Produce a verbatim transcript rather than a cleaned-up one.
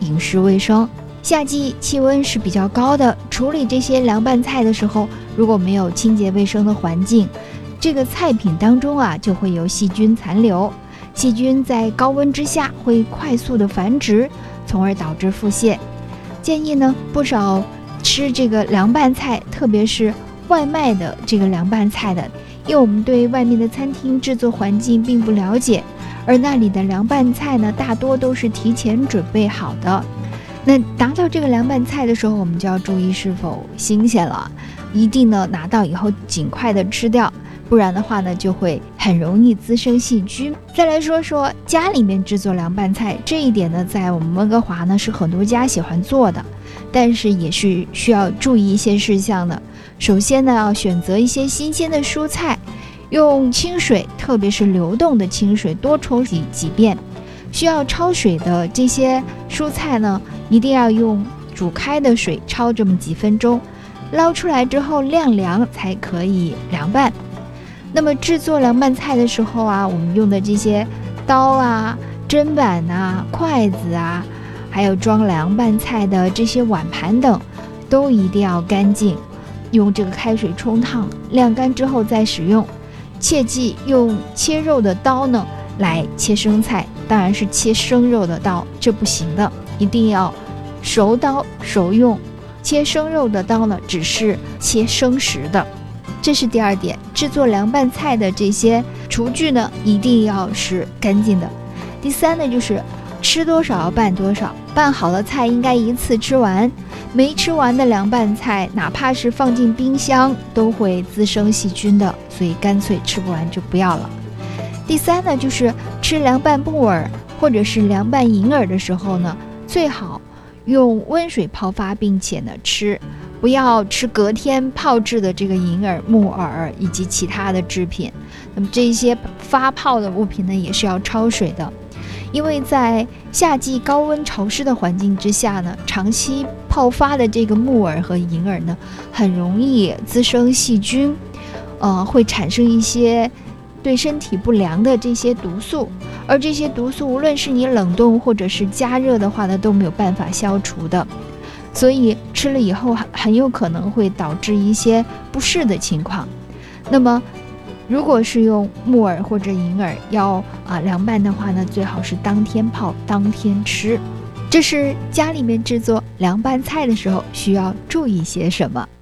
饮食卫生。夏季气温是比较高的，处理这些凉拌菜的时候，如果没有清洁卫生的环境，这个菜品当中啊就会有细菌残留，细菌在高温之下会快速的繁殖，从而导致腹泻。建议呢，不少吃这个凉拌菜，特别是外卖的这个凉拌菜的，因为我们对外面的餐厅制作环境并不了解，而那里的凉拌菜呢，大多都是提前准备好的。那拿到这个凉拌菜的时候，我们就要注意是否新鲜了，一定呢拿到以后尽快的吃掉，不然的话呢就会很容易滋生细菌。再来说说家里面制作凉拌菜，这一点呢在我们温哥华呢是很多家喜欢做的，但是也是需要注意一些事项的。首先呢，要选择一些新鲜的蔬菜，用清水，特别是流动的清水多冲洗几遍。需要焯水的这些蔬菜呢，一定要用煮开的水焯这么几分钟，捞出来之后晾凉才可以凉拌。那么制作凉拌菜的时候啊，我们用的这些刀啊、砧板啊、筷子啊，还有装凉拌菜的这些碗盘等，都一定要干净，用这个开水冲烫，晾干之后再使用。切记用切肉的刀呢来切生菜，当然是切生肉的刀，这不行的，一定要熟刀熟用。切生肉的刀呢，只是切生食的。这是第二点，制作凉拌菜的这些厨具呢，一定要是干净的。第三呢，就是吃多少要拌多少，拌好的菜应该一次吃完，没吃完的凉拌菜，哪怕是放进冰箱，都会滋生细菌的，所以干脆吃不完就不要了。第三呢，就是吃凉拌木耳或者是凉拌银耳的时候呢，最好用温水泡发，并且呢吃，不要吃隔天泡制的这个银耳、木耳以及其他的制品。那么这些发泡的物品呢，也是要焯水的，因为在夏季高温潮湿的环境之下呢，长期泡发的这个木耳和银耳呢，很容易滋生细菌，呃，会产生一些对身体不良的这些毒素，而这些毒素无论是你冷冻或者是加热的话呢，都没有办法消除的，所以吃了以后很有可能会导致一些不适的情况。那么如果是用木耳或者银耳要啊凉拌的话呢，最好是当天泡当天吃。这是家里面制作凉拌菜的时候需要注意些什么。